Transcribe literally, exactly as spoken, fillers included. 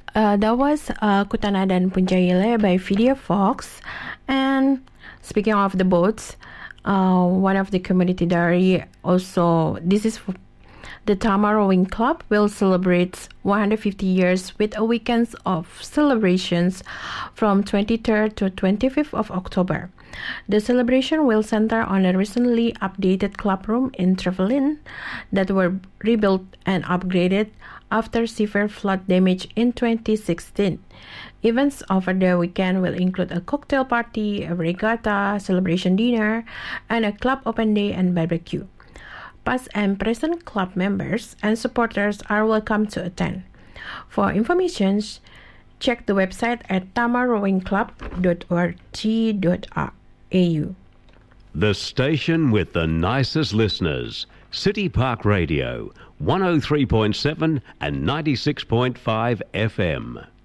Uh, that was uh, Kutana dan Punjayile by Vidya Fox. And speaking of the boats, uh, one of the community diary also, this is for the Tama Rowing Club will celebrate one hundred fifty years with a weekend of celebrations from twenty-third to twenty-fifth of October. The celebration will center on a recently updated club room in Trevelin that were rebuilt and upgraded after severe flood damage in twenty sixteen. Events over the weekend will include a cocktail party, a regatta, celebration dinner, and a club open day and barbecue. Past and present club members and supporters are welcome to attend. For information, check the website at tama rowing club dot org dot a u. The station with the nicest listeners. City Park Radio, one oh three point seven and ninety-six point five F M.